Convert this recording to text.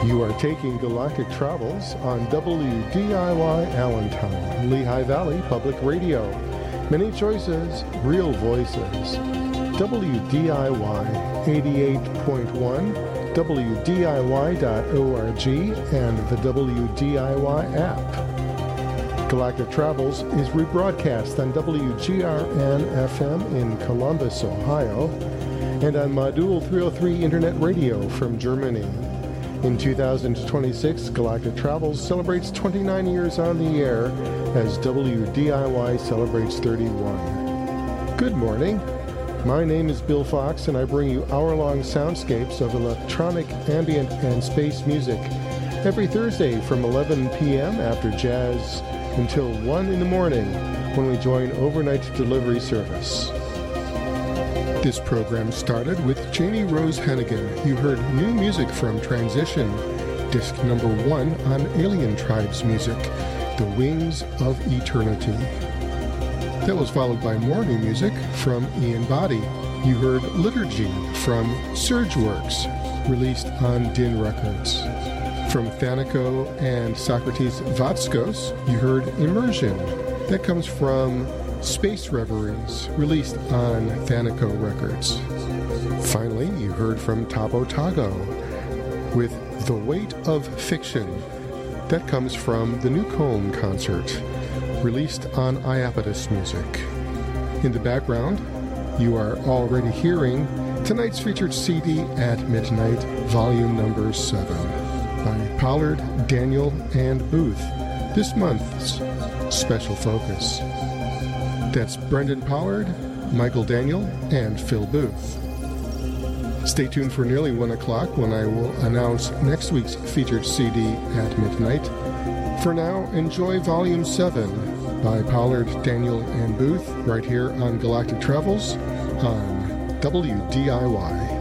You are taking Galactic Travels on WDIY Allentown, Lehigh Valley Public Radio. Many choices, real voices. WDIY 88.1, WDIY.org, and the WDIY app. Galactic Travels is rebroadcast on WGRN-FM in Columbus, Ohio, and on Modul 303 Internet Radio from Germany. In 2026, Galactic Travels celebrates 29 years on the air as WDIY celebrates 31. Good morning. My name is Bill Fox, and I bring you hour-long soundscapes of electronic, ambient, and space music every Thursday from 11 p.m. after jazz until 1 in the morning when we join overnight delivery service. This program started with Jamie Rose Hennigan. You heard new music from Transition, disc number 1 on Alien Tribes music, The Wings of Eternity. That was followed by more new music from Ian Boddy. You heard Liturgy from Surgeworks, released on Din Records. From Thanico and Socrates Vatskos, you heard Immersion. That comes from Space Reveries, released on Thanico Records. Finally, you heard from Tabo Tago with The Weight of Fiction. That comes from the New Comb concert, released on Iapetus Music. In the background, you are already hearing tonight's featured CD at Midnight, volume number 7, by Pollard, Daniel, and Booth. This month's special focus. That's Brendan Pollard, Michael Daniel, and Phil Booth. Stay tuned for nearly 1 o'clock when I will announce next week's featured CD at midnight. For now, enjoy Volume 7 by Pollard, Daniel, and Booth right here on Galactic Travels on WDIY.